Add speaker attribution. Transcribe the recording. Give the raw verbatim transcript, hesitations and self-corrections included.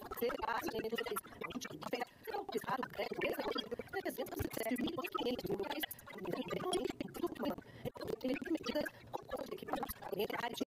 Speaker 1: Você passa, tem menos de três, vinte, vinte, vinte, estado, crédito, trezentos e sete mil e quinhentos reais, medidas com conta de equipamentos, entre áreas de